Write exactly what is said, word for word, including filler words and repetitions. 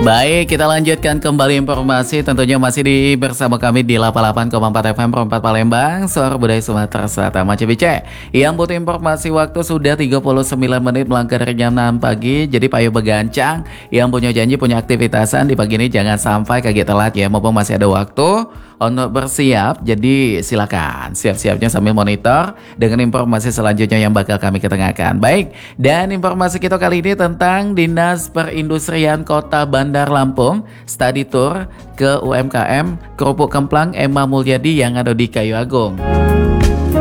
Baik, kita lanjutkan kembali informasi tentunya masih di bersama kami di delapan puluh delapan koma empat F M Perempat Palembang, Suara Budaya Sumatera Selatan. Macam bice, yang butuh informasi waktu sudah tiga puluh sembilan menit melangkah dari jam enam pagi. Jadi payo begancang, yang punya janji punya aktivitasan di pagi ini jangan sampai kaget telat ya, mumpung masih ada waktu untuk bersiap. Jadi silakan siap-siapnya sambil monitor dengan informasi selanjutnya yang bakal kami ketengahkan. Baik, dan informasi kita kali ini tentang Dinas Perindustrian Kota Bandar Lampung study tour ke U M K M Kerupuk Kemplang Emma Mulyadi yang ada di Kayu Agung.